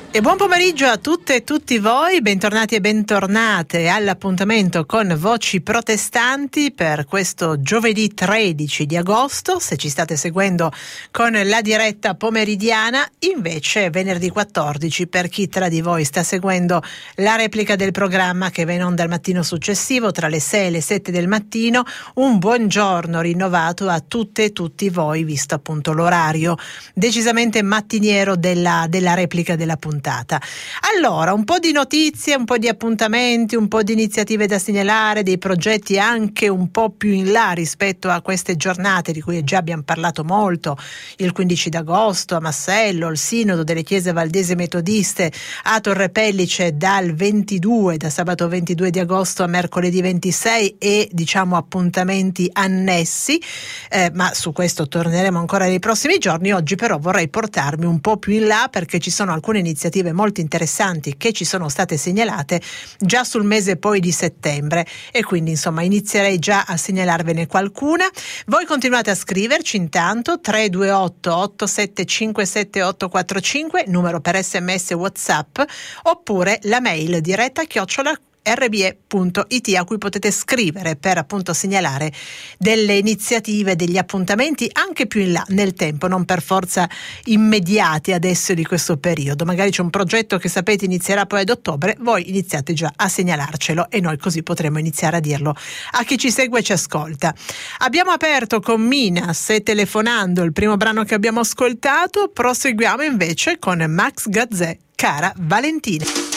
E buon pomeriggio a tutte e tutti voi, bentornati e bentornate all'appuntamento con Voci Protestanti per questo giovedì 13 di agosto, se ci state seguendo con la diretta pomeridiana, invece venerdì 14 per chi tra di voi sta seguendo la replica del programma che va in onda il mattino successivo tra le 6 e le 7 del mattino. Un buongiorno rinnovato a tutte e tutti voi, visto appunto l'orario decisamente mattiniero della replica della puntata. Allora, un po' di notizie, un po' di appuntamenti, un po' di iniziative da segnalare, dei progetti anche un po' più in là rispetto a queste giornate di cui già abbiamo parlato molto, il 15 d'agosto a Massello, il Sinodo delle Chiese Valdesi Metodiste a Torre Pellice da sabato 22 di agosto a mercoledì 26 e appuntamenti annessi, ma su questo torneremo ancora nei prossimi giorni. Oggi però vorrei portarmi un po' più in là perché ci sono alcune iniziative molto interessanti che ci sono state segnalate già sul mese poi di settembre e quindi inizierei già a segnalarvene qualcuna. Voi continuate a scriverci intanto 328 8757 845, numero per SMS WhatsApp, oppure la mail diretta @rbe.it a cui potete scrivere per appunto segnalare delle iniziative, degli appuntamenti anche più in là nel tempo, non per forza immediati adesso di questo periodo. Magari c'è un progetto che sapete inizierà poi ad ottobre, voi iniziate già a segnalarcelo e noi così potremo iniziare a dirlo a chi ci segue e ci ascolta. Abbiamo aperto con Minas e Telefonando, il primo brano che abbiamo ascoltato. Proseguiamo invece con Max Gazzè, Cara Valentina.